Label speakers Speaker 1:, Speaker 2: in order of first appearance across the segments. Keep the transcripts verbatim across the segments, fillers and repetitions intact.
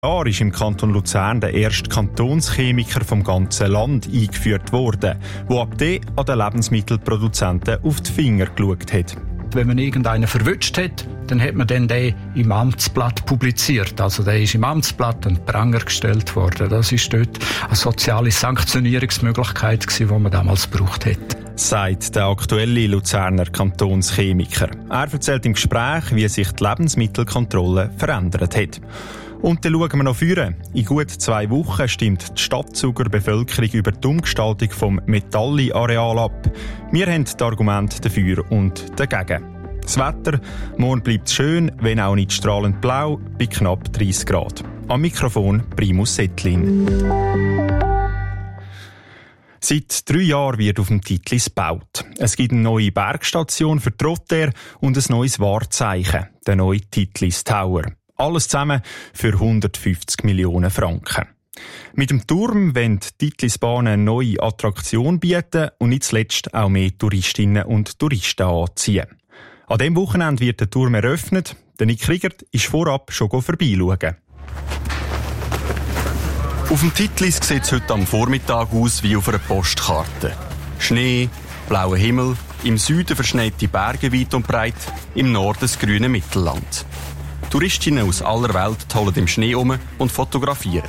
Speaker 1: Jahr ist im Kanton Luzern der erste Kantonschemiker vom ganzen Land eingeführt worden, der ab dann an den Lebensmittelproduzenten auf die Finger geschaut hat.
Speaker 2: Wenn man irgendeinen verwünscht hat, dann hat man den, den im Amtsblatt publiziert. Also der ist im Amtsblatt an den Pranger gestellt worden. Das ist dort eine soziale Sanktionierungsmöglichkeit gewesen, die man damals gebraucht hat.
Speaker 1: Sagt der aktuelle Luzerner Kantonschemiker. Er erzählt im Gespräch, wie sich die Lebensmittelkontrolle verändert hat. Und dann schauen wir noch vorne. In gut zwei Wochen stimmt die Stadtzuger Bevölkerung über die Umgestaltung vom Metalli-Areal ab. Wir haben die Argumente dafür und dagegen. Das Wetter, morgen bleibt es schön, wenn auch nicht strahlend blau, bei knapp dreißig Grad. Am Mikrofon Primus Settlin. Seit drei Jahren wird auf dem Titlis gebaut. Es gibt eine neue Bergstation für Trotter und ein neues Wahrzeichen, der neue Titlis Tower. Alles zusammen für hundertfünfzig Millionen Franken. Mit dem Turm wollen die Titlisbahnen eine neue Attraktion bieten und nicht zuletzt auch mehr Touristinnen und Touristen anziehen. An diesem Wochenende wird der Turm eröffnet. Der Nick Kriegert ist vorab schon vorbeischauen.
Speaker 3: Auf dem Titlis sieht es heute am Vormittag aus wie auf einer Postkarte. Schnee, blauer Himmel, im Süden verschneite Berge weit und breit, im Norden das grüne Mittelland. Touristinnen aus aller Welt holen im Schnee um und fotografieren.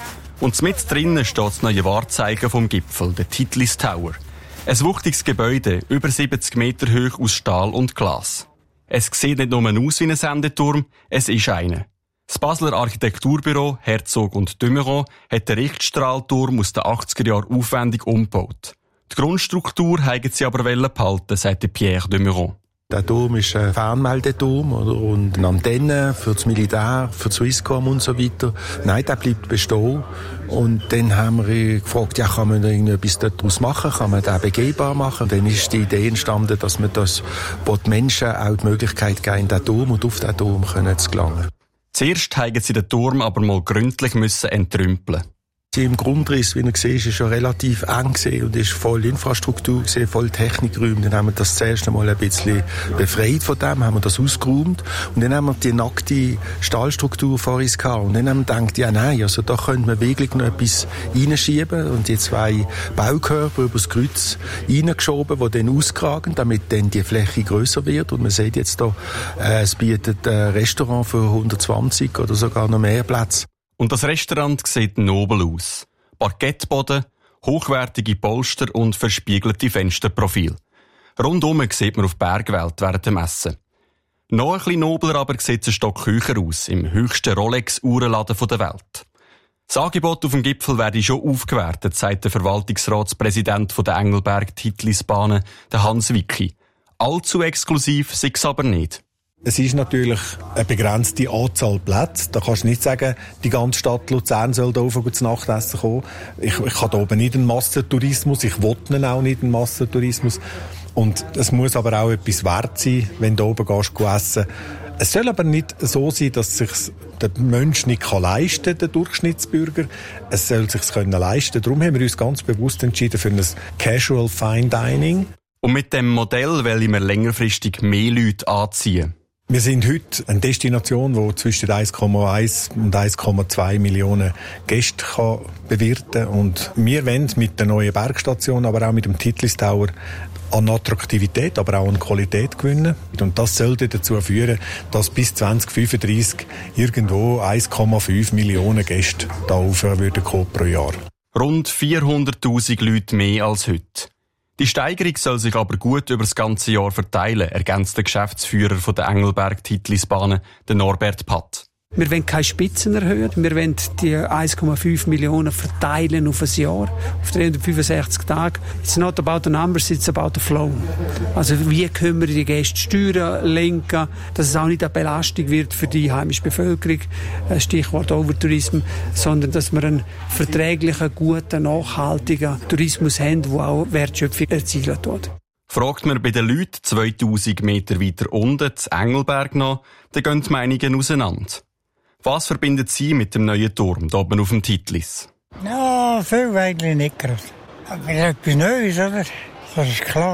Speaker 3: Und mit drinnen steht das neue Wahrzeichen vom Gipfel, der Titlis Tower. Ein wuchtiges Gebäude, über siebzig Meter hoch aus Stahl und Glas. Es sieht nicht nur aus wie ein Sendeturm, es ist einer. Das Basler Architekturbüro Herzog und de Meuron hat den Richtstrahlturm aus den achtziger Jahren aufwendig umgebaut. Die Grundstruktur haben sie aber behalten, sagte Pierre de Meuron.
Speaker 4: Der Turm ist ein Fernmeldeturm oder? Und eine Antenne für das Militär, für die Swisscom und so weiter. Nein, der bleibt bestehen. Und dann haben wir gefragt, ja, kann man da irgendetwas daraus machen? Kann man den begehbar machen? Und dann ist die Idee entstanden, dass man das, wo die Menschen auch die Möglichkeit geben, in den Turm und auf den Turm können zu gelangen.
Speaker 3: Zuerst haben sie den Turm aber mal gründlich müssen entrümpeln.
Speaker 4: Im Grundriss, wie ihr seht, ist schon relativ eng gewesen und ist voll Infrastruktur gewesen, voll Technikräume. Dann haben wir das zuerst einmal ein bisschen befreit von dem, haben wir das ausgeräumt und dann haben wir die nackte Stahlstruktur vor uns gehabt. Und dann haben wir gedacht, ja nein, also da könnte man wirklich noch etwas reinschieben und die zwei Baukörper über das Kreuz reingeschoben, die dann auskragen, damit dann die Fläche grösser wird. Und man sieht jetzt da, äh, es bietet ein Restaurant für hundertzwanzig oder sogar noch mehr Plätze.
Speaker 3: Und das Restaurant sieht nobel aus. Parkettboden, hochwertige Polster und verspiegelte Fensterprofil. Rundum sieht man auf Bergwelt während dem Essen. Noch ein bisschen nobler aber sieht es ein Stock höher aus, im höchsten Rolex-Uhrenladen der Welt. Das Angebot auf dem Gipfel werde schon aufgewertet, sagt der Verwaltungsratspräsident der Engelberg-Titlisbahnen, der Hans Wicki. Allzu exklusiv sei es aber nicht.
Speaker 5: Es ist natürlich eine begrenzte Anzahl Plätze. Da kannst du nicht sagen, die ganze Stadt Luzern soll da oben zu Nachtessen kommen. Ich, ich habe da oben nicht einen Massentourismus. Ich will auch nicht einen Massentourismus. Und es muss aber auch etwas wert sein, wenn du da oben gehst, essen. Es soll aber nicht so sein, dass sich der Mensch nicht leisten kann, der Durchschnittsbürger. Es soll sich leisten. Darum haben wir uns ganz bewusst entschieden für ein Casual Fine Dining.
Speaker 3: Und mit dem Modell wollen wir längerfristig mehr Leute anziehen.
Speaker 5: Wir sind heute eine Destination, die zwischen eins Komma eins und eins Komma zwei Millionen Gäste kann bewirten kann. Und wir wollen mit der neuen Bergstation, aber auch mit dem Titlis Tower an Attraktivität, aber auch an Qualität gewinnen. Und das sollte dazu führen, dass bis zwanzig fünfunddreissig irgendwo eins Komma fünf Millionen Gäste da aufhören würden pro Jahr.
Speaker 3: Rund vierhunderttausend Leute mehr als heute. Die Steigerung soll sich aber gut über das ganze Jahr verteilen, ergänzt der Geschäftsführer von der Engelberg-Titlisbahnen, der Norbert Patt.
Speaker 6: Wir wollen keine Spitzen erhöhen. Wir wollen die eins Komma fünf Millionen verteilen auf ein Jahr, auf dreihundertfünfundsechzig Tage. It's not about the numbers, it's about the flow. Also wie können wir die Gäste steuern, lenken, dass es auch nicht eine Belastung wird für die heimische Bevölkerung, Stichwort Overtourism, sondern dass wir einen verträglichen, guten, nachhaltigen Tourismus haben, der auch Wertschöpfung erzielen tut.
Speaker 3: Fragt man bei den Leuten zweitausend Meter weiter unten, zu Engelberg noch, dann gehen die Meinungen auseinander. Was verbindet Sie mit dem neuen Turm hier oben auf dem Titlis?
Speaker 7: Ja, viel eigentlich nicht gerade. Aber etwas Neues, oder? Das ist klar.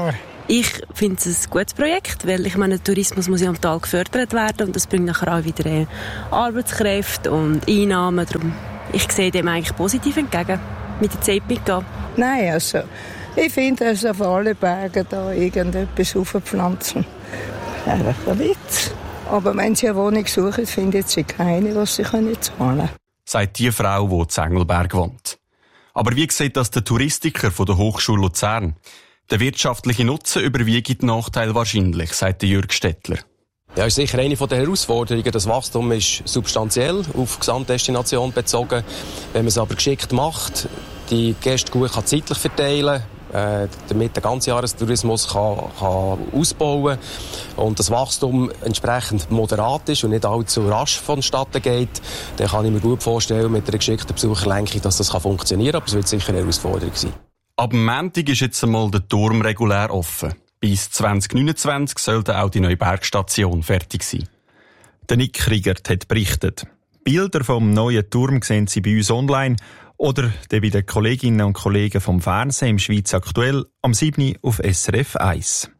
Speaker 7: Ich finde es ein gutes Projekt, weil ich meine, der Tourismus muss ja am Tal gefördert werden und das bringt nachher auch wieder Arbeitskräfte und Einnahmen. Darum, ich sehe dem eigentlich positiv entgegen, mit der Zeit mitgehen.
Speaker 8: Nein, also ich finde, es auf alle Berge da irgendetwas aufpflanzen. Einfach ein Witz. Aber wenn sie eine Wohnung suchen, finden sie keine, was sie zahlen können.
Speaker 3: Sagt die Frau, die in Engelberg wohnt. Aber wie sieht das der Touristiker von der Hochschule Luzern? Der wirtschaftliche Nutzen überwiegt die Nachteile wahrscheinlich, sagt Jürg Stettler.
Speaker 9: Ja, ist sicher eine der Herausforderungen. Das Wachstum ist substanziell auf die Gesamtdestination bezogen. Wenn man es aber geschickt macht, die Gäste gut kann zeitlich verteilen, äh, damit der ganze Jahrestourismus kann, kann ausbauen und das Wachstum entsprechend moderat ist und nicht allzu rasch vonstatten geht, dann kann ich mir gut vorstellen, mit einer geschickten Besucherlenkung, dass das kann funktionieren kann. Aber es wird sicher eine Herausforderung sein.
Speaker 3: Ab Montag ist jetzt einmal der Turm regulär offen. Bis zwanzig neunundzwanzig sollte auch die neue Bergstation fertig sein.
Speaker 1: Der Nick Kriegert hat berichtet. Bilder vom neuen Turm sehen Sie bei uns online oder bei den Kolleginnen und Kollegen vom Fernsehen im Schweiz aktuell am sieben auf S R F eins.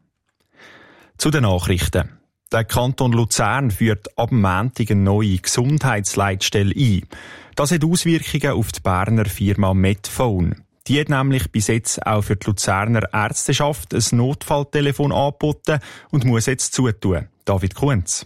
Speaker 1: Zu den Nachrichten. Der Kanton Luzern führt ab Montag eine neue Gesundheitsleitstelle ein. Das hat Auswirkungen auf die Berner Firma Medphone. Die hat nämlich bis jetzt auch für die Luzerner Ärzteschaft ein Notfalltelefon angeboten und muss jetzt zutun. David Kunz.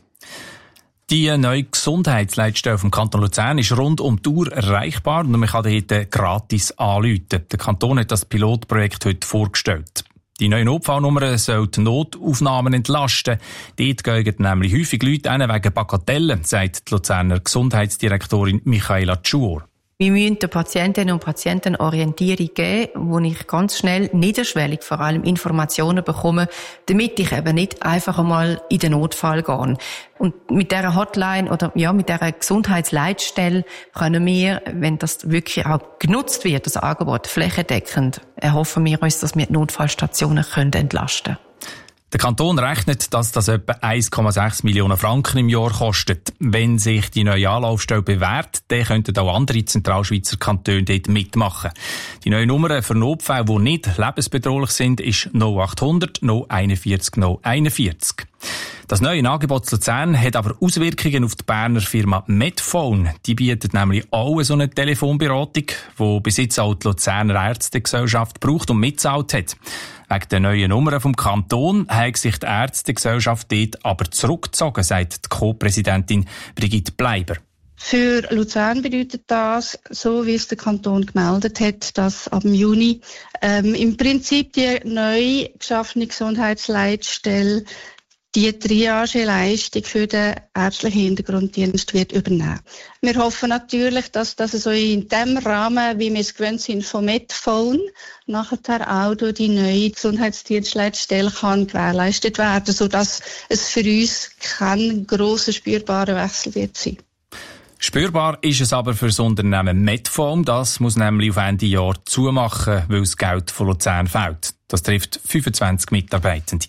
Speaker 10: Die neue Gesundheitsleitstelle vom Kanton Luzern ist rund um die Uhr erreichbar und man kann dort gratis anrufen. Der Kanton hat das Pilotprojekt heute vorgestellt. Die neue Notfallnummer soll die Notaufnahmen entlasten. Dort gehen nämlich häufig Leute hin wegen Bagatellen, sagt die Luzerner Gesundheitsdirektorin Michaela Tschuor.
Speaker 11: Wir müssen den Patientinnen und Patienten Orientierung geben, wo ich ganz schnell niederschwellig vor allem Informationen bekomme, damit ich eben nicht einfach einmal in den Notfall gehe. Und mit dieser Hotline oder ja mit dieser Gesundheitsleitstelle können wir, wenn das wirklich auch genutzt wird, das Angebot flächendeckend, erhoffen wir uns, dass wir die Notfallstationen können entlasten können.
Speaker 10: Der Kanton rechnet, dass das etwa eins Komma sechs Millionen Franken im Jahr kostet. Wenn sich die neue Anlaufstelle bewährt, dann könnten auch andere Zentralschweizer Kantone dort mitmachen. Die neue Nummer für Notfälle, die nicht lebensbedrohlich sind, ist null achthundert null einundvierzig null einundvierzig. Das neue Angebot zu Luzern hat aber Auswirkungen auf die Berner Firma Medphone. Die bietet nämlich auch so eine Telefonberatung, die bis jetzt auch die Luzerner Ärztegesellschaft braucht und mitzahlt hat. Wegen der neuen Nummern vom Kanton hat sich die Ärztegesellschaft dort aber zurückgezogen, sagt die Co-Präsidentin Brigitte Bleiber.
Speaker 12: Für Luzern bedeutet das, so wie es der Kanton gemeldet hat, dass ab Juni ähm, im Prinzip die neu geschaffene Gesundheitsleitstelle die Triage-Leistung für den ärztlichen Hintergrunddienst wird übernehmen. Wir hoffen natürlich, dass das so in dem Rahmen, wie wir es gewöhnt sind von Medphone, nachher auch durch die neue Gesundheitsdienstleitstelle kann gewährleistet werden, sodass es für uns kein grosser spürbarer Wechsel wird sein.
Speaker 10: Spürbar ist es aber für das Unternehmen Medphone. Das muss nämlich auf Ende Jahr zumachen, weil das Geld von Luzern fehlt. Das trifft fünfundzwanzig Mitarbeitende.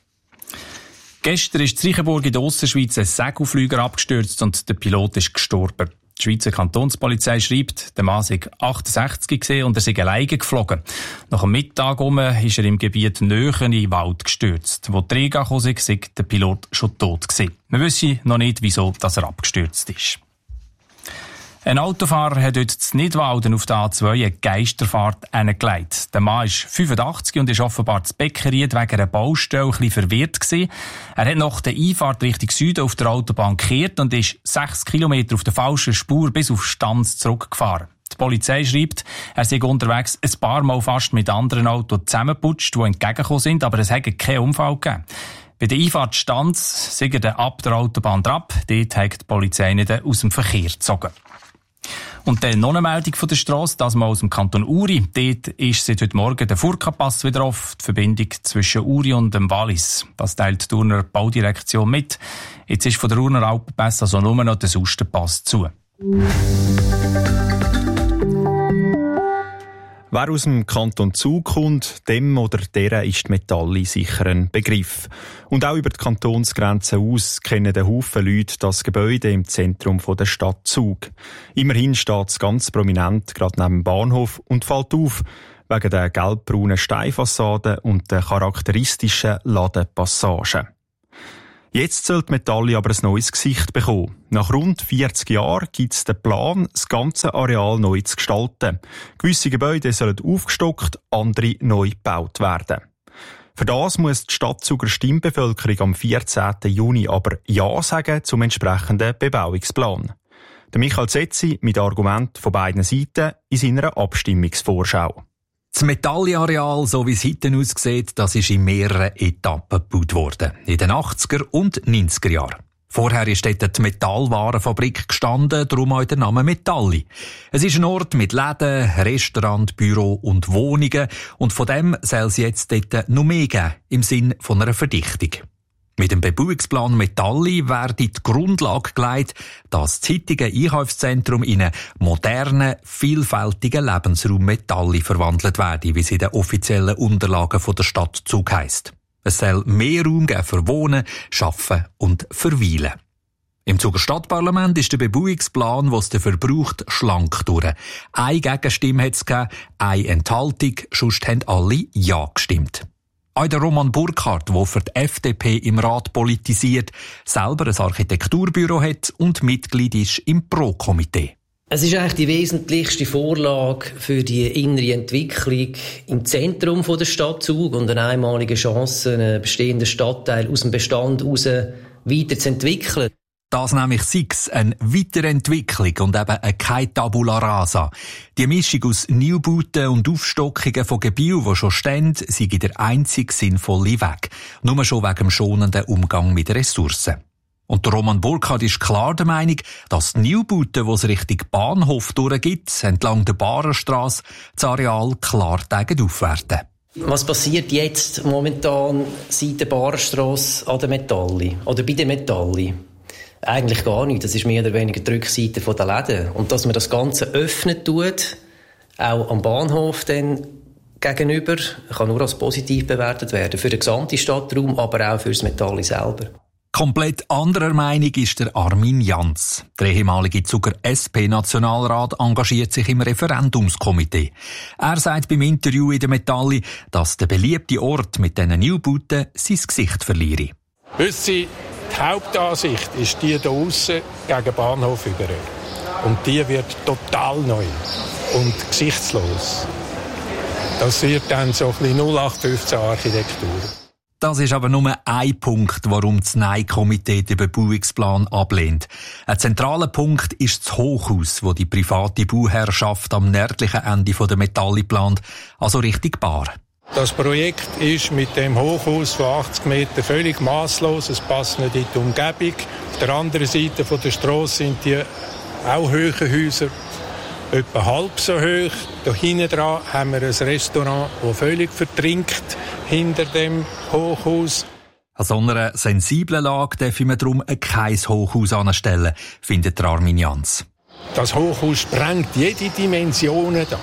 Speaker 10: Gestern ist in Reichenburg in der Ausserschweiz ein Segelflüger abgestürzt und der Pilot ist gestorben. Die Schweizer Kantonspolizei schreibt, der Mann sei achtundsechzig gewesen und er sei alleine geflogen. Nach dem Mittag um ist er im Gebiet näher in den Wald gestürzt. Wo die Träger kam, sei der Pilot schon tot gewesen. Wir wissen noch nicht, wieso dass er abgestürzt ist. Ein Autofahrer hat heute in Nidwalden auf der A zwei eine Geisterfahrt hingelegt. Der Mann ist fünfundachtzig und ist offenbar zu Beckeried wegen einer Baustelle ein bisschen verwirrt gewesen. Er hat nach der Einfahrt Richtung Süden auf der Autobahn gekehrt und ist sechs Kilometer auf der falschen Spur bis auf Stanz zurückgefahren. Die Polizei schreibt, er sei unterwegs ein paar Mal fast mit anderen Autos zusammengeputscht, die entgegengekommen sind, aber es hätte keinen Unfall gegeben. Bei der Einfahrt Stanz sei er ab der Autobahn drauf. Dort hat die Polizei nicht aus dem Verkehr gezogen. Und dann noch eine Meldung von der Strasse, das mal aus dem Kanton Uri. Dort ist seit heute Morgen der Furka-Pass wieder auf, die Verbindung zwischen Uri und dem Wallis. Das teilt die Urner Baudirektion mit. Jetzt ist von der Urner Alpenpass also nur noch der Sustenpass zu.
Speaker 1: Wer aus dem Kanton Zug kommt, dem oder deren ist die Metalle sicher ein Begriff. Und auch über die Kantonsgrenzen aus kennen der Haufen Leute das Gebäude im Zentrum der Stadt Zug. Immerhin steht es ganz prominent, gerade neben dem Bahnhof, und fällt auf, wegen der gelbbraunen Steinfassade und der charakteristischen Ladenpassagen. Jetzt soll die Metalli aber ein neues Gesicht bekommen. Nach rund vierzig Jahren gibt es den Plan, das ganze Areal neu zu gestalten. Gewisse Gebäude sollen aufgestockt, andere neu gebaut werden. Für das muss die Stadtzuger Stimmbevölkerung am vierzehnten Juni aber Ja sagen zum entsprechenden Bebauungsplan. Der Michael Zetzi mit Argumenten von beiden Seiten in seiner Abstimmungsvorschau.
Speaker 13: Das Metalli-Areal, so wie es heute aussieht, das ist in mehreren Etappen gebaut worden. In den achtziger und neunziger Jahren. Vorher ist dort die Metallwarenfabrik gestanden, darum auch der Name Metalli. Es ist ein Ort mit Läden, Restaurant, Büro und Wohnungen und von dem soll es jetzt dort noch mehr geben, im Sinn von einer Verdichtung. Mit dem Bebauungsplan Metalli werde die Grundlage gelegt, dass das heutige Einkaufszentrum in einen modernen, vielfältigen Lebensraum Metalli verwandelt werde, wie es in den offiziellen Unterlagen der Stadt Zug heisst. Es soll mehr Raum geben für Wohnen, Arbeiten und Verweilen. Im Zuger Stadtparlament ist der Bebauungsplan, was der verbraucht, schlank durch. Eine Gegenstimme hat es gegeben, eine Enthaltung, sonst haben alle Ja gestimmt. Auch der Roman Burkhardt, der für die F D P im Rat politisiert, selber ein Architekturbüro hat und Mitglied ist im Pro-Komitee.
Speaker 14: Es ist eigentlich die wesentlichste Vorlage für die innere Entwicklung im Zentrum der Stadt Zug und eine einmalige Chance, einen bestehenden Stadtteil aus dem Bestand heraus weiterzuentwickeln.
Speaker 13: Das nämlich sechs, eine Weiterentwicklung und eben keine Tabula Rasa. Die Mischung aus Neubauten und Aufstockungen von Gebäuden, die schon stehen, sei der einzig sinnvolle Weg. Nur schon wegen dem schonenden Umgang mit Ressourcen. Und der Roman Burkhardt ist klar der Meinung, dass die Neubauten, die es Richtung Bahnhof durchgibt, entlang der Barenstrasse, das Areal klar tegen aufwerten.
Speaker 14: Was passiert jetzt momentan seit der Barenstrasse an der Metalli oder bei der Metalli? Eigentlich gar nicht. Das ist mehr oder weniger die Rückseite der Läden. Und dass man das Ganze öffnen tut, auch am Bahnhof dann gegenüber, kann nur als positiv bewertet werden. Für den gesamten Stadtraum, aber auch für das Metalli selber.
Speaker 13: Komplett anderer Meinung ist der Armin Jans. Der ehemalige Zuger S P-Nationalrat engagiert sich im Referendumskomitee. Er sagt beim Interview in der Metalli, dass der beliebte Ort mit diesen Neubauten sein Gesicht verliere.
Speaker 15: Wissen Sie, die Hauptansicht ist die hier aussen gegen den Bahnhof über. Und die wird total neu und gesichtslos. Das wird dann so ein bisschen null acht fünfzehn Architektur.
Speaker 13: Das ist aber nur ein Punkt, warum das Nein-Komitee den Bebauungsplan ablehnt. Ein zentraler Punkt ist das Hochhaus, wo die private Bauherrschaft am nördlichen Ende der Metalli plant, also Richtung Bar.
Speaker 15: Das Projekt ist mit dem Hochhaus von achtzig Metern völlig masslos. Es passt nicht in die Umgebung. Auf der anderen Seite der Strasse sind die auch hohen Häuser etwa halb so hoch. Da hinten dran haben wir ein Restaurant, das völlig vertrinkt hinter dem Hochhaus.
Speaker 13: An so einer sensiblen Lage darf man darum kein Hochhaus anstellen, findet Armin Jans.
Speaker 15: Das Hochhaus sprengt jede Dimension da.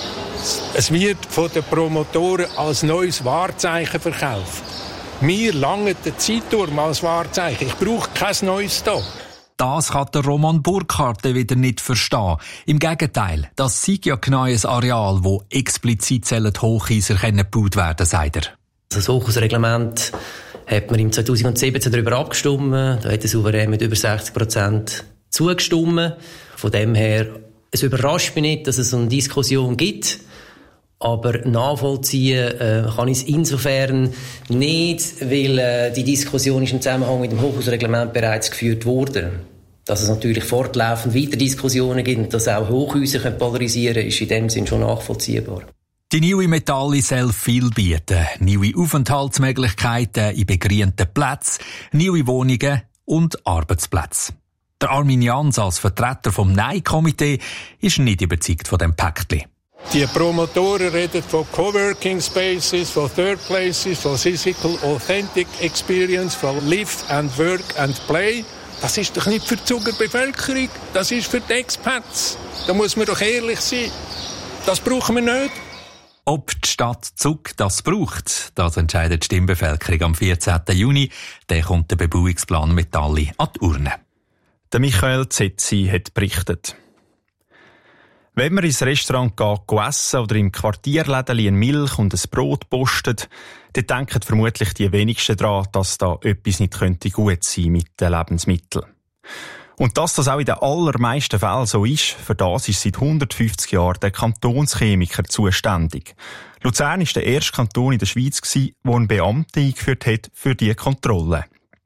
Speaker 15: Es wird von den Promotoren als neues Wahrzeichen verkauft. Mir langt der Zeitturm als Wahrzeichen. Ich brauche kein neues da.
Speaker 13: Das kann der Roman Burkhardt wieder nicht verstehen. Im Gegenteil, das sei ja genau ein Areal, wo explizit die Hochhäuser gebaut werden, sagt er.
Speaker 14: Das Hochhausreglement hat man im zweitausendsiebzehn darüber abgestimmt. Da hat der Souverän mit über sechzig Prozent zugestimmt. Von dem her, es überrascht mich nicht, dass es so eine Diskussion gibt. Aber nachvollziehen äh, kann ich es insofern nicht, weil äh, die Diskussion ist im Zusammenhang mit dem Hochhausreglement bereits geführt worden. Dass es natürlich fortlaufend weiter Diskussionen gibt und dass auch Hochhäuser polarisieren können, ist in dem Sinn schon nachvollziehbar.
Speaker 13: Die neue Metalli soll viel bieten. Neue Aufenthaltsmöglichkeiten in begrünten Plätzen, neue Wohnungen und Arbeitsplätze. Der Armin Jans als Vertreter vom Nein-Komitee ist nicht überzeugt von dem Päckchen.
Speaker 15: Die Promotoren reden von Coworking Spaces, von Third Places, von Physical Authentic Experience, von Live and Work and Play. Das ist doch nicht für die Zuger Bevölkerung, das ist für die Expats. Da muss man doch ehrlich sein. Das brauchen wir nicht.
Speaker 13: Ob die Stadt Zug das braucht, das entscheidet die Stimmbevölkerung am vierzehnten Juni. Dann kommt der Bebauungsplan Metalli an die Urne.
Speaker 1: Der Michael Zetzi hat berichtet. Wenn man ins Restaurant geht, essen oder im Quartierläden eine Milch und ein Brot postet, dann denken vermutlich die wenigsten daran, dass da etwas nicht könnte gut sein mit den Lebensmitteln. Und dass das auch in den allermeisten Fällen so ist, für das ist seit hundertfünfzig Jahren der Kantonschemiker zuständig. Luzern war der erste Kanton in der Schweiz, der einen Beamten eingeführt hat für diese Kontrolle.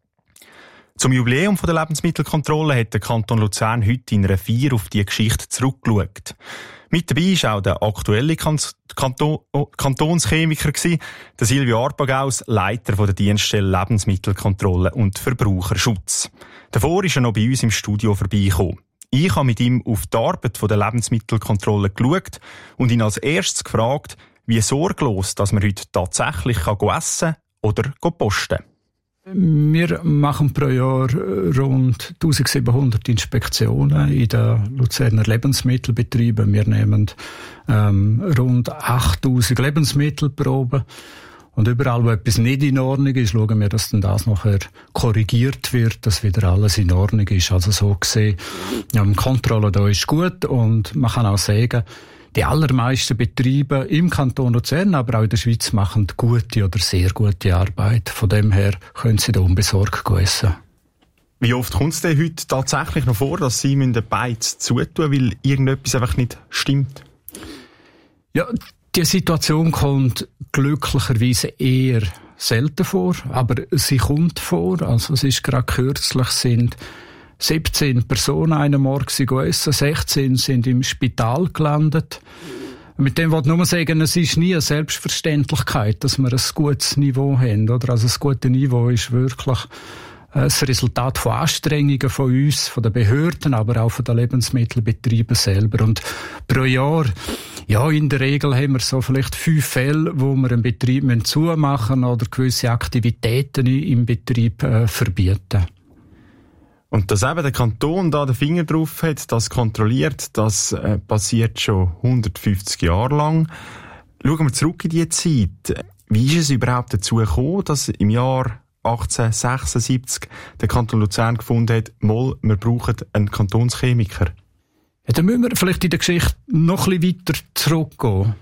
Speaker 1: Zum Jubiläum der Lebensmittelkontrolle hat der Kanton Luzern heute in einer Feier auf die Geschichte zurückgeschaut. Mit dabei war auch der aktuelle Kanton Kantonschemiker, der Silvio Arpagaus, Leiter der Dienststelle Lebensmittelkontrolle und Verbraucherschutz. Davor ist er noch bei uns im Studio vorbeigekommen. Ich habe mit ihm auf die Arbeit der Lebensmittelkontrolle geschaut und ihn als erstes gefragt, wie sorglos dass man heute tatsächlich essen oder posten kann.
Speaker 2: Wir machen pro Jahr rund eintausendsiebenhundert Inspektionen in den Luzerner Lebensmittelbetrieben. Wir nehmen ähm, rund achttausend Lebensmittelproben. Und überall, wo etwas nicht in Ordnung ist, schauen wir, dass dann das nachher korrigiert wird, dass wieder alles in Ordnung ist. Also so gesehen, ja, die Kontrolle da ist gut und man kann auch sagen, die allermeisten Betriebe im Kanton Luzern, aber auch in der Schweiz, machen gute oder sehr gute Arbeit. Von dem her können Sie da unbesorgt essen.
Speaker 1: Wie oft kommt es denn heute tatsächlich noch vor, dass Sie den Beiz zutun, weil irgendetwas einfach nicht stimmt?
Speaker 2: Ja, die Situation kommt glücklicherweise eher selten vor, aber sie kommt vor. Also es ist gerade kürzlich, sind siebzehn Personen einen Morgen essen, sechzehn sind im Spital gelandet. Mit dem wollte ich nur sagen, es ist nie eine Selbstverständlichkeit, dass wir ein gutes Niveau haben. Oder? Also das gute Niveau ist wirklich das Resultat von Anstrengungen von uns, von den Behörden, aber auch von den Lebensmittelbetrieben selber. Und pro Jahr, ja, in der Regel haben wir so vielleicht fünf Fälle, wo wir einen Betrieb zumachen oder gewisse Aktivitäten im Betrieb äh, verbieten.
Speaker 1: Und dass eben der Kanton da den Finger drauf hat, das kontrolliert, das äh, passiert schon hundertfünfzig Jahre lang. Schauen wir zurück in die Zeit. Wie ist es überhaupt dazu gekommen, dass im Jahr achtzehnhundertsechsundsiebzig der Kanton Luzern gefunden hat, mal, wir brauchen einen Kantonschemiker?
Speaker 2: Ja, dann müssen wir vielleicht in der Geschichte noch ein bisschen weiter zurückgehen.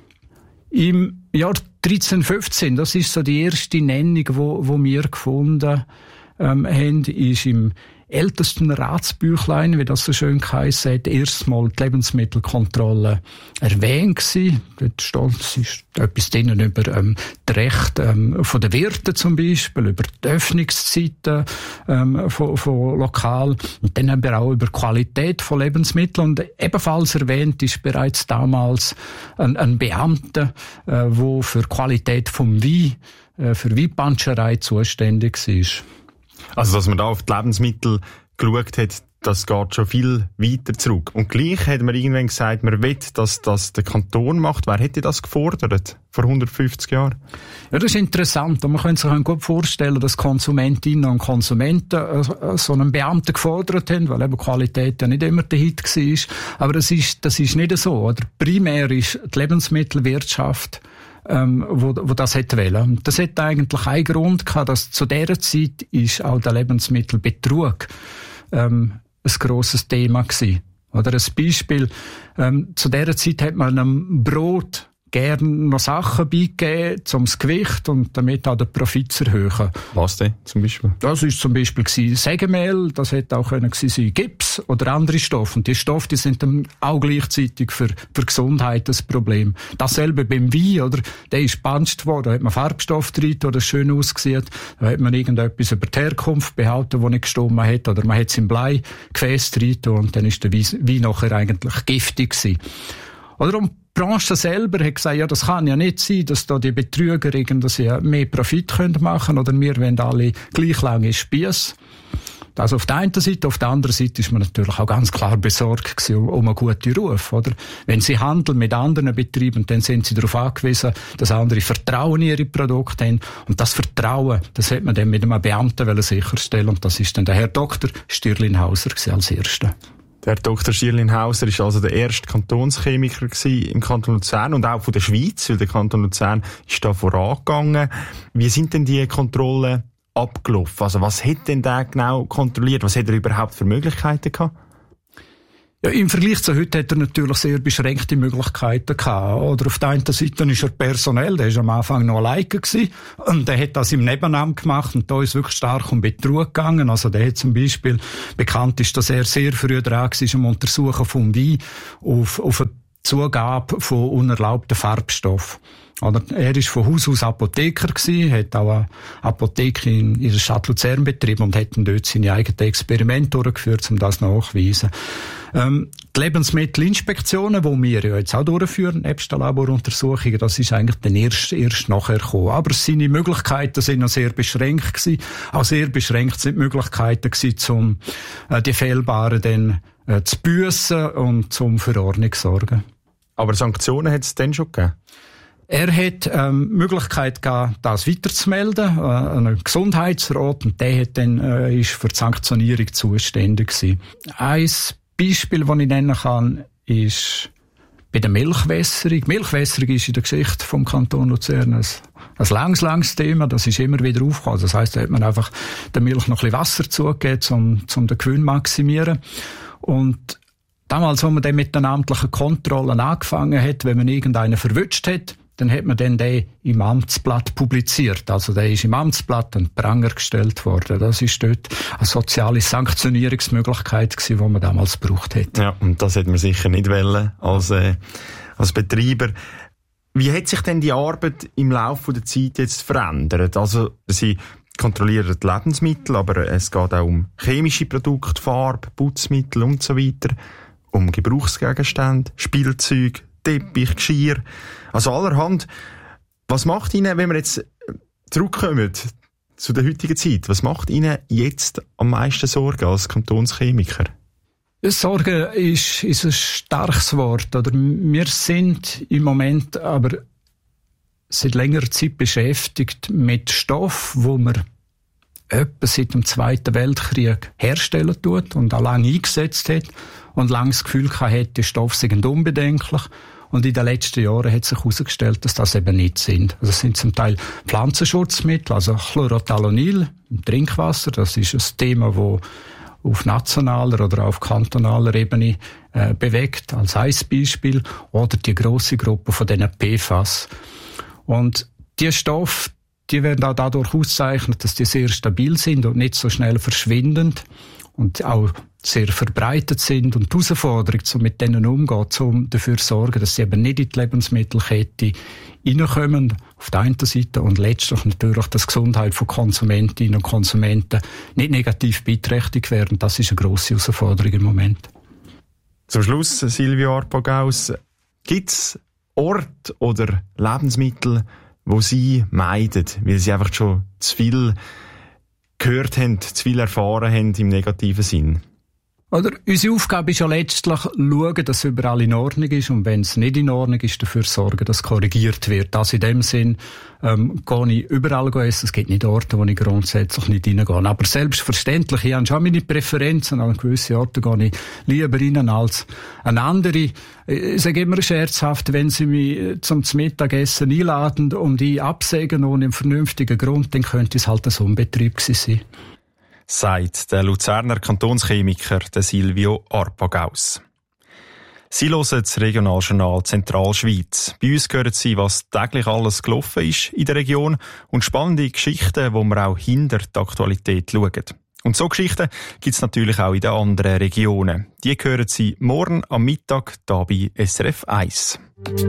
Speaker 2: Im Jahr dreizehnhundertfünfzehn, das ist so die erste Nennung, wo, wo wir gefunden ähm, haben, ist im ältesten Ratsbüchlein, wie das so schön geheissen hat, erstmal die Lebensmittelkontrolle erwähnt gewesen. Dort steht, ist etwas drinnen über ähm, die Rechte ähm, von den Wirten zum Beispiel, über die Öffnungszeiten ähm, von, von Lokal und dann aber auch über die Qualität von Lebensmitteln. Und ebenfalls erwähnt ist bereits damals ein, ein Beamter, äh, der für die Qualität vom Wein, äh, für Weinpanscherei zuständig ist.
Speaker 1: Also, dass man da auf die Lebensmittel geschaut hat, das geht schon viel weiter zurück. Und gleich hat man irgendwann gesagt, man will, dass das der Kanton macht. Wer hätte das gefordert vor hundertfünfzig Jahren?
Speaker 2: Ja, das ist interessant. Und man könnte sich gut vorstellen, dass Konsumentinnen und Konsumenten so einen Beamten gefordert haben, weil eben Qualität ja nicht immer der Hit war. Aber das ist, das ist nicht so. Oder primär ist die Lebensmittelwirtschaft, Ähm, wo, wo das hätte wollen. Das hätte eigentlich einen Grund gehabt, dass zu dieser Zeit ist auch der Lebensmittelbetrug ähm, ein grosses Thema gewesen. Oder ein Beispiel, ähm, zu dieser Zeit hat man einem Brot gerne noch Sachen beigegeben, um das Gewicht und damit auch den Profit zu erhöhen.
Speaker 1: Was denn zum Beispiel?
Speaker 2: Das ist zum Beispiel Sägemehl, das hätte auch können sein Gips oder andere Stoffe. Und die Stoffe, die sind dann auch gleichzeitig für, für Gesundheit das Problem. Dasselbe beim Wein, oder? Der ist gepanscht worden, da hat man Farbstoff drin, wo das schön aussieht. Da hat man irgendetwas über die Herkunft behauptet, das nicht gestimmt hat. Oder man hat es im Bleigefäß drin und dann ist der Wein nachher eigentlich giftig gewesen. Oder um die Branche selber hat gesagt, ja, das kann ja nicht sein, dass da die Betrüger irgendwie mehr Profit machen können oder wir wollen alle gleich lange Spiess. Das auf der einen Seite, auf der anderen Seite ist man natürlich auch ganz klar besorgt gewesen um, um einen guten Ruf, oder? Wenn sie handeln mit anderen Betrieben, dann sind sie darauf angewiesen, dass andere Vertrauen in ihre Produkte haben. Und das Vertrauen, das hat man dann mit einem Beamten sicherstellen und das ist dann der Herr Doktor Stirlinhauser als Erster.
Speaker 1: Der Doktor Stirlinhauser war also der erste Kantonschemiker im Kanton Luzern und auch von der Schweiz, weil der Kanton Luzern ist da vorangegangen. Wie sind denn die Kontrollen abgelaufen? Also was hat denn der genau kontrolliert? Was hat er überhaupt für Möglichkeiten gehabt?
Speaker 2: Ja, im Vergleich zu heute hat er natürlich sehr beschränkte Möglichkeiten gehabt. Oder auf der einen Seite ist er personell, der war am Anfang noch alleine gewesen, und der hat das im Nebenamt gemacht, und da ist wirklich stark um Betrug gegangen. Also der hat zum Beispiel, bekannt ist, dass er sehr früh dran war, am Untersuchen vom Wein auf, auf eine Zugabe von unerlaubten Farbstoffen. Oder er war von Haus aus Apotheker gewesen, hat auch eine Apotheke in, in der Stadt Luzern betrieben und hat dann dort seine eigenen Experimente durchgeführt, um das nachzuweisen. Ähm, die Lebensmittelinspektionen, die wir ja jetzt auch durchführen, nebst den Laboruntersuchungen, das ist eigentlich dann erst, erst nachher gekommen. Aber seine Möglichkeiten sind noch sehr beschränkt gewesen. Auch sehr beschränkt sind die Möglichkeiten gewesen, um äh, die Fehlbaren dann äh, zu büssen und zum für Ordnung zu sorgen.
Speaker 1: Aber Sanktionen hat es dann schon gegeben?
Speaker 2: Er hat ähm, Möglichkeit gehabt, das weiterzumelden, äh, einen Gesundheitsrat, und der hat dann, äh, ist für die Sanktionierung zuständig gewesen. Ein Beispiel, das ich nennen kann, ist bei der Milchwässerung. Milchwässerung ist in der Geschichte vom Kanton Luzern ein, ein langes, langes Thema. Das ist immer wieder aufgekommen. Das heisst, da hat man einfach der Milch noch ein bisschen Wasser zugegeben, um, um den Gewinn zu maximieren. Und damals, als man dann mit den amtlichen Kontrollen angefangen hat, wenn man irgendeinen verwünscht hat, dann hat man dann den im Amtsblatt publiziert. Also der ist im Amtsblatt an den Pranger gestellt worden. Das ist dort eine soziale Sanktionierungsmöglichkeit gewesen, die man damals gebraucht hat.
Speaker 1: Ja, und das hätte man sicher nicht wollen als, äh, als Betreiber. Wie hat sich denn die Arbeit im Laufe der Zeit jetzt verändert? Also, Sie kontrollieren die Lebensmittel, aber es geht auch um chemische Produkte, Farbe, Putzmittel und so weiter, um Gebrauchsgegenstände, Spielzeug, Teppich, Geschirr, also allerhand. Was macht Ihnen, wenn wir jetzt zurückkommen zu der heutigen Zeit, was macht Ihnen jetzt am meisten Sorgen als Kantonschemiker?
Speaker 2: Sorge ist, ist ein starkes Wort. Oder wir sind im Moment aber seit längerer Zeit beschäftigt mit Stoff, wo man etwa seit dem Zweiten Weltkrieg herstellen tut und auch lange eingesetzt hat und lange das Gefühl hatte, die Stoffe sind unbedenklich. Und in den letzten Jahren hat sich herausgestellt, dass das eben nicht sind. Also es sind zum Teil Pflanzenschutzmittel, also Chlorothalonil im Trinkwasser. Das ist ein Thema, das auf nationaler oder auf kantonaler Ebene äh, bewegt, als ein Beispiel. Oder die grosse Gruppe von diesen P F A S. Und die Stoffe, die werden auch dadurch ausgezeichnet, dass die sehr stabil sind und nicht so schnell verschwinden und auch sehr verbreitet sind. Und die Herausforderung, um mit denen umzugehen, um dafür zu sorgen, dass sie eben nicht in die Lebensmittelkette reinkommen, auf der einen Seite, und letztlich natürlich, dass die Gesundheit von Konsumentinnen und Konsumenten nicht negativ beeinträchtigt werden. Das ist eine grosse Herausforderung im Moment.
Speaker 1: Zum Schluss, Silvio Arpagaus, gibt es Orte oder Lebensmittel, wo Sie meiden, weil Sie einfach schon zu viel gehört haben, zu viel erfahren haben im negativen Sinn?
Speaker 2: Oder unsere Aufgabe ist ja letztlich schauen, dass es überall in Ordnung ist, und wenn es nicht in Ordnung ist, dafür sorgen, dass es korrigiert wird. Also in dem Sinn ähm, gehe ich überall essen. Es gibt nicht Orte, wo ich grundsätzlich nicht reingehe. Aber selbstverständlich, ich habe schon meine Präferenzen. An gewisse Orte gehe ich lieber rein als an andere. Ich sage immer scherzhaft, wenn Sie mich zum Mittagessen einladen und ich absägen ohne einen vernünftigen Grund, dann könnte es halt ein Unbetrieb gewesen sein.
Speaker 1: Sagt der Luzerner Kantonschemiker der Silvio Arpagaus. Sie hören das Regionaljournal Zentralschweiz. Bei uns hören Sie, was täglich alles gelaufen ist in der Region und spannende Geschichten, wo wir auch hinter die Aktualität schauen. Und so Geschichten gibt es natürlich auch in den anderen Regionen. Die hören Sie morgen am Mittag hier bei S R F eins.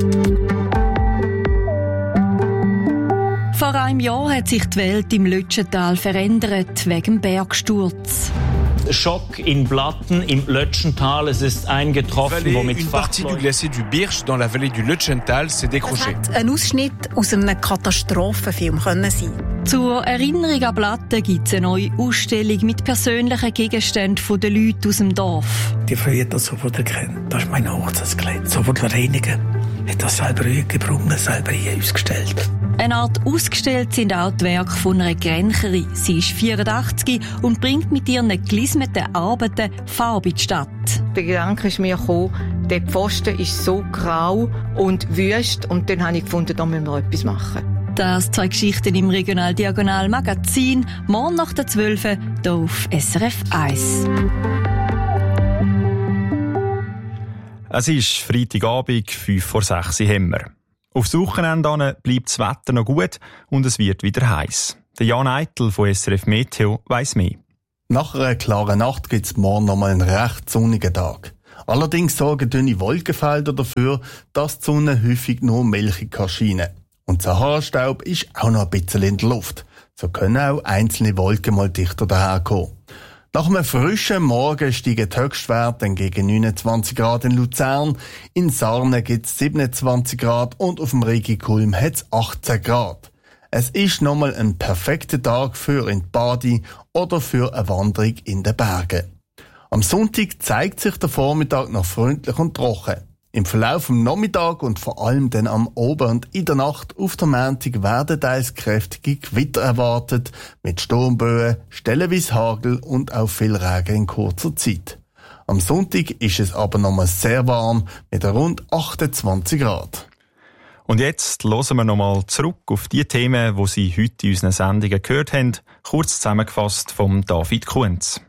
Speaker 16: Vor einem Jahr hat sich die Welt im Lötschental verändert, wegen dem Bergsturz.
Speaker 17: Schock in Blatten im Lötschental. Es ist eingetroffen, womit
Speaker 18: Une partie du glacier du Birch dans la vallée du Lötschental s'est décroché.
Speaker 19: Das ein Ausschnitt aus einem Katastrophenfilm können sein.
Speaker 16: Zur Erinnerung an Blatten gibt es eine neue Ausstellung mit persönlichen Gegenständen der Leute aus dem Dorf.
Speaker 20: Die Frau hat das sofort erkannt. Das ist mein Hochzeitskleid. Sofort reinigen. Hat das selber gebrungen, selber hier ausgestellt.
Speaker 16: Eine Art ausgestellt sind auch die Werke von einer Grencherin. Sie ist vierundachtzig und bringt mit ihren gelismeten Arbeiten Farbe in die Stadt.
Speaker 21: Der Gedanke ist mir gekommen, der Pfosten ist so grau und wüst, und dann habe ich gefunden, da müssen wir etwas machen.
Speaker 16: Das zwei Geschichten im Regional Diagonal Magazin, morgen nach der zwölf hier auf S R F eins.
Speaker 1: Es ist Freitagabend, fünf vor sechs haben wir. Aufs Wochenende bleibt das Wetter noch gut und es wird wieder heiß. Der Jan Eitel von S R F Meteo weiss mehr.
Speaker 4: Nach einer klaren Nacht gibt es morgen nochmal einen recht sonnigen Tag. Allerdings sorgen dünne Wolkenfelder dafür, dass die Sonne häufig nur milchig kann scheinen. Und Sahara-Staub ist auch noch ein bisschen in der Luft. So können auch einzelne Wolken mal dichter daherkommen. Nach einem frischen Morgen steigen die Höchstwerte gegen neunundzwanzig Grad in Luzern, in Sarnen gibt es siebenundzwanzig Grad und auf dem Regikulm hat es achtzehn Grad. Es ist nochmal ein perfekter Tag für in die Badi oder für eine Wanderung in den Bergen. Am Sonntag zeigt sich der Vormittag noch freundlich und trocken. Im Verlauf des Nachmittags und vor allem dann am Abend und in der Nacht auf der Montag werden teils kräftige Gewitter erwartet, mit Sturmböen, stellenweise Hagel und auch viel Regen in kurzer Zeit. Am Sonntag ist es aber nochmal sehr warm mit rund achtundzwanzig Grad.
Speaker 1: Und jetzt hören wir nochmal zurück auf die Themen, die Sie heute in unseren Sendungen gehört haben, kurz zusammengefasst vom David Kunz.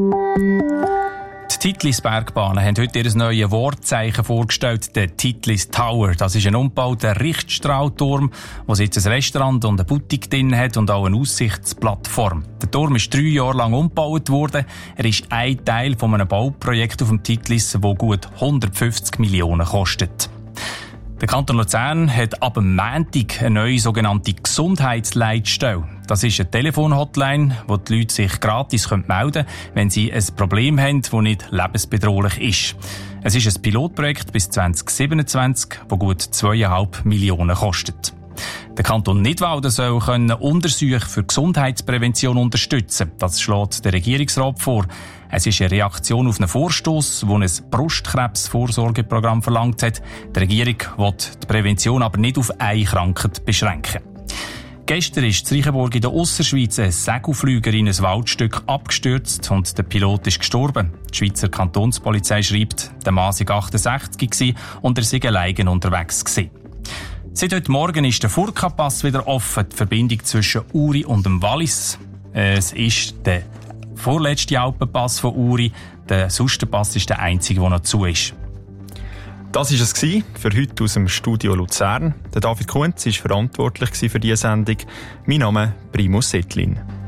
Speaker 10: Die Titlis-Bergbahnen haben heute ihr neues Wortzeichen vorgestellt, den Titlis Tower. Das ist ein umbauter Richtstrahlturm, wo jetzt ein Restaurant und eine Boutique drin hat und auch eine Aussichtsplattform. Der Turm ist drei Jahre lang umgebaut worden. Er ist ein Teil von einem Bauprojekt auf dem Titlis, das gut hundertfünfzig Millionen kostet. Der Kanton Luzern hat ab dem Montag eine neue sogenannte Gesundheitsleitstelle. Das ist eine Telefonhotline, wo die Leute sich gratis melden können, wenn sie ein Problem haben, das nicht lebensbedrohlich ist. Es ist ein Pilotprojekt bis zwanzig siebenundzwanzig, das gut zweieinhalb Millionen kostet. Der Kanton Nidwalden soll können Untersuche für Gesundheitsprävention unterstützen. Das schlägt der Regierungsrat vor. Es ist eine Reaktion auf einen Vorstoss, der ein Brustkrebsvorsorgeprogramm verlangt hat. Die Regierung will die Prävention aber nicht auf eine Krankheit beschränken. Gestern ist in Reichenburg in der Ausserschweiz ein Segelflüger in ein Waldstück abgestürzt und der Pilot ist gestorben. Die Schweizer Kantonspolizei schreibt, der Mann sei achtundsechzig und er sei alleine unterwegs gewesen. Seit heute Morgen ist der Furka-Pass wieder offen, die Verbindung zwischen Uri und dem Wallis. Es ist der vorletzte Alpenpass von Uri. Der Susterpass ist der einzige, der noch zu ist.
Speaker 1: Das war es für heute aus dem Studio Luzern. Der David Kunz war verantwortlich für diese Sendung. Mein Name ist Primus Settlin.